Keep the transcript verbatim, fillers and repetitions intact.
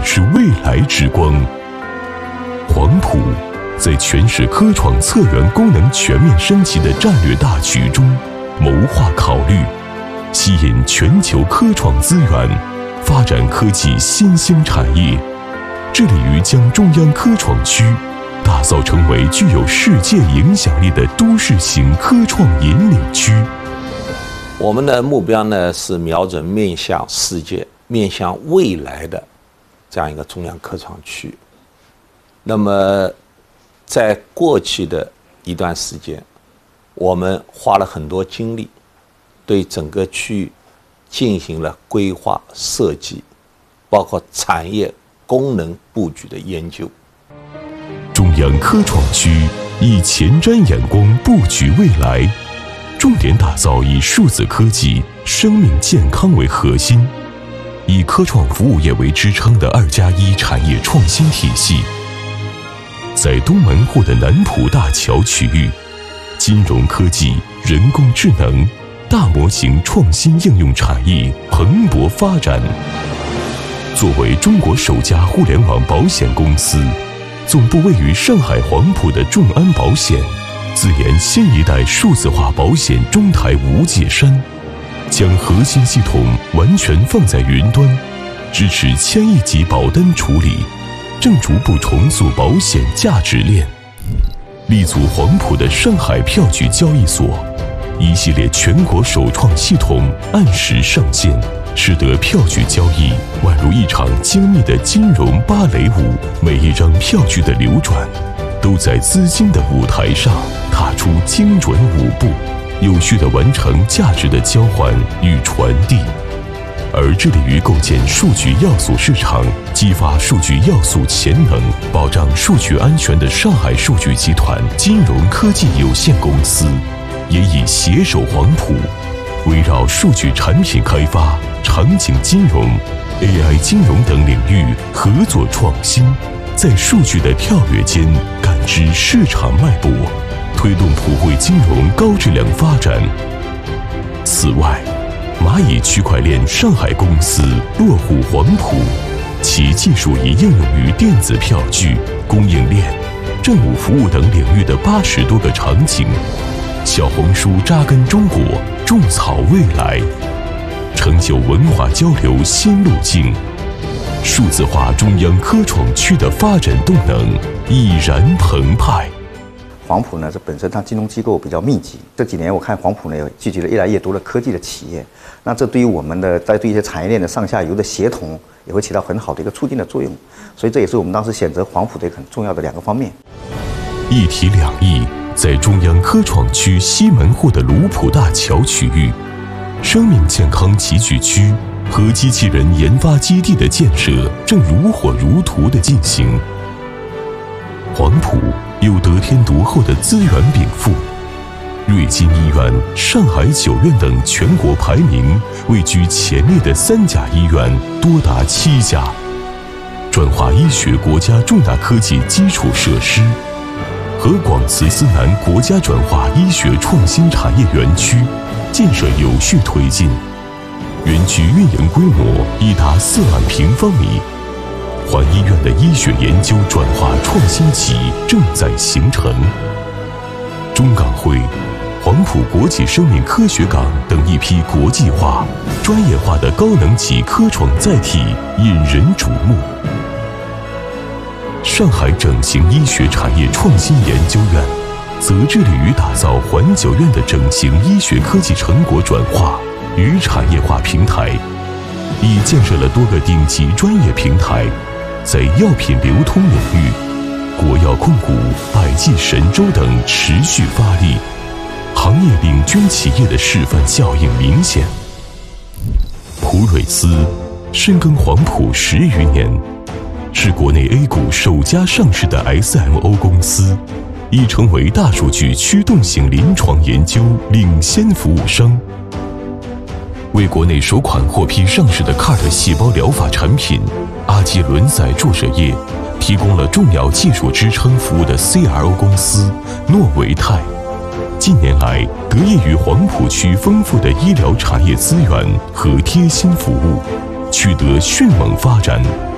是未来之光。黄埔在全市科创策源功能全面升级的战略大局中，谋划考虑，吸引全球科创资源，发展科技新兴产业，致力于将中央科创区打造成为具有世界影响力的都市型科创引领区。 我们的目标呢是瞄准面向世界、面向未来的这样一个中央科创区。那么，在过去的一段时间，我们花了很多精力，对整个区域进行了规划设计，包括产业功能布局的研究。 中央科创区以前瞻眼光布局未来，重点打造以数字科技、生命健康为核心，以科创服务业为支撑的二加一产业创新体系。在东门户的南浦大桥区域，金融科技、人工智能、大模型创新应用产业蓬勃发展。作为中国首家互联网保险公司，总部位于上海黄埔的众安保险，自研新一代数字化保险中台无界山，将核心系统完全放在云端，支持千亿级保单处理，正逐步重塑保险价值链。立足黄埔的上海票据交易所，一系列全国首创系统按时上线，使得票据交易宛如一场精密的金融芭蕾舞，每一张票据的流转都在资金的舞台上踏出精准舞步，有序地完成价值的交换与传递。而致力于构建数据要素市场，激发数据要素潜能，保障数据安全的上海数据集团金融科技有限公司，也已携手黄埔，围绕数据产品开发、场景金融、A I 金融等领域合作创新，在数据的跳跃间感知市场脉搏，推动普惠金融高质量发展。此外，蚂蚁区块链上海公司落户黄埔，其技术已应用于电子票据、供应链、政务服务等领域的八十多个场景。小红书扎根中国，种草未来，成就文化交流新路径。数字化中央科创区的发展动能已然澎湃。 黄埔呢，这本身它金融机构比较密集，这几年我看黄埔呢聚集了越来越多的科技的企业，那这对于我们的在对一些产业链的上下游的协同也会起到很好的一个促进的作用，所以这也是我们当时选择黄埔的一个很重要的两个方面。 一体两翼在中央科创区西门户的卢浦大桥区域，生命健康集聚区和机器人研发基地的建设正如火如荼地进行。黄埔有得天独厚的资源禀赋，瑞金医院、上海九院等全国排名位居前列的三甲医院多达七家，转化医学国家重大科技基础设施和广慈思南国家转化医学创新产业园区建设有序推进，园区运营规模已达四万平方米。环医院的医学研究转化创新期正在形成。中港汇、黄埔国际生命科学港等一批国际化、专业化的高能级科创载体引人瞩目。上海整形医学产业创新研究院则致力于打造环九院的整形医学科技成果转化与产业化平台，已建设了多个顶级专业平台。在药品流通领域，国药控股、百济神州等持续发力，行业领军企业的示范效应明显。普锐斯深耕黄埔十余年，是国内 A 股首家上市的 S M O 公司，已成为大数据驱动型临床研究领先服务商。为国内首款获批上市的 C A R T 细胞疗法产品阿基伦赛注射液提供了重要技术支撑服务的 C R O 公司诺维泰，近年来得益于黄埔区丰富的医疗产业资源和贴心服务，取得迅猛发展。